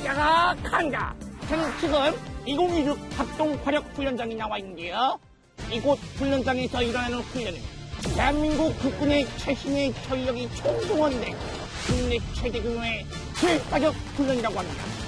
야가 간다. 저는 지금 2026 합동화력훈련장에 나와 있는데요. 이곳 훈련장에서 일어나는 훈련은 대한민국 국군의 최신의 전력이 총동원된 국내 최대 규모의 필사격 훈련이라고 합니다.